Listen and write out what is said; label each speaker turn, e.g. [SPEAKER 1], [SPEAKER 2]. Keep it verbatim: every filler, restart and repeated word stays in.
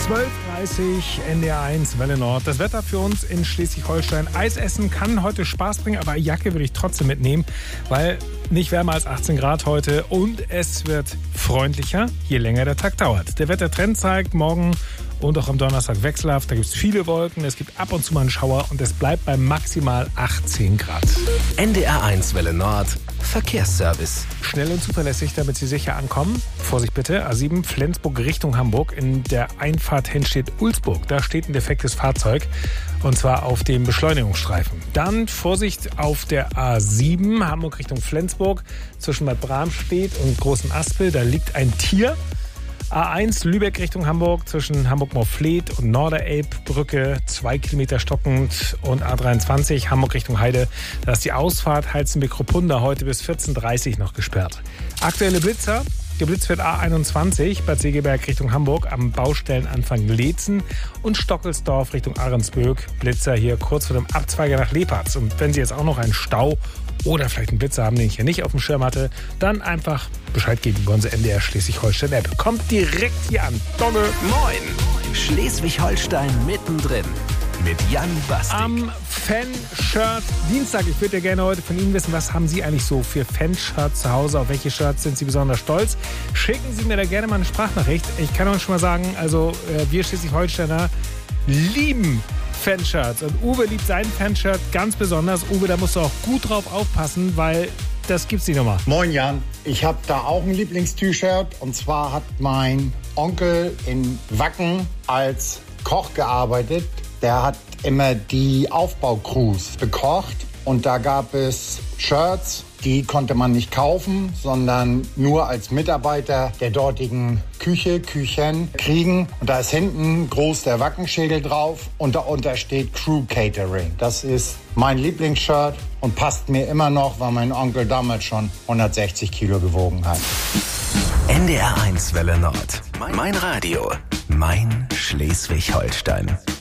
[SPEAKER 1] zwölf Uhr dreißig, N D R eins, Welle Nord. Das Wetter für uns in Schleswig-Holstein. Eis essen kann heute Spaß bringen, aber Jacke würde ich trotzdem mitnehmen, weil nicht wärmer als achtzehn Grad heute und es wird freundlicher, je länger der Tag dauert. Der Wettertrend zeigt morgen und auch am Donnerstag wechselhaft. Da gibt es viele Wolken, es gibt ab und zu mal einen Schauer und es bleibt bei maximal achtzehn Grad.
[SPEAKER 2] N D R eins Welle Nord, Verkehrsservice.
[SPEAKER 1] Schnell und zuverlässig, damit Sie sicher ankommen. Vorsicht bitte, A sieben Flensburg Richtung Hamburg. In der Einfahrt hin steht Ulsburg. Da steht ein defektes Fahrzeug und zwar auf dem Beschleunigungsstreifen. Dann Vorsicht auf der A sieben Hamburg Richtung Flensburg. Zwischen Bad Bramstedt und Großen Aspel, da liegt ein Tier. A eins Lübeck Richtung Hamburg zwischen Hamburg-Morfleet und Norderelbbrücke, zwei Kilometer stockend, und A dreiundzwanzig Hamburg Richtung Heide. Da ist die Ausfahrt Heizenbeck-Ruppunda heute bis vierzehn Uhr dreißig noch gesperrt. Aktuelle Blitzer. Geblitzt wird A einundzwanzig Bad Segeberg Richtung Hamburg am Baustellenanfang Leetzen und Stockelsdorf Richtung Ahrensböck. Blitzer hier kurz vor dem Abzweiger nach Leparz. Und wenn Sie jetzt auch noch einen Stau oder vielleicht einen Blitzer haben, den ich hier nicht auf dem Schirm hatte, dann einfach Bescheid geben über unsere N D R Schleswig-Holstein-App. Kommt direkt hier an. Dogge.
[SPEAKER 2] Moin! Schleswig-Holstein mittendrin. Mit Jan Bastik.
[SPEAKER 1] Am Fan-Shirt Dienstag. Ich würde ja gerne heute von Ihnen wissen, was haben Sie eigentlich so für Fan-Shirts zu Hause? Auf welche Shirts sind Sie besonders stolz? Schicken Sie mir da gerne mal eine Sprachnachricht. Ich kann euch schon mal sagen, also wir Schleswig-Holsteiner lieben Fanshirts. Und Uwe liebt sein Fanshirt ganz besonders. Uwe, da musst du auch gut drauf aufpassen, weil das gibt's die Nummer.
[SPEAKER 3] Moin Jan, ich habe da auch ein Lieblings-T-Shirt. Und zwar hat mein Onkel in Wacken als Koch gearbeitet. Der hat immer die Aufbaucrews bekocht. Und da gab es Shirts, die konnte man nicht kaufen, sondern nur als Mitarbeiter der dortigen Küche, Küchen kriegen. Und da ist hinten groß der Wackenschädel drauf und darunter steht Crew Catering. Das ist mein Lieblingsshirt und passt mir immer noch, weil mein Onkel damals schon hundertsechzig Kilo gewogen hat.
[SPEAKER 2] N D R eins Welle Nord. Mein Radio. Mein Schleswig-Holstein.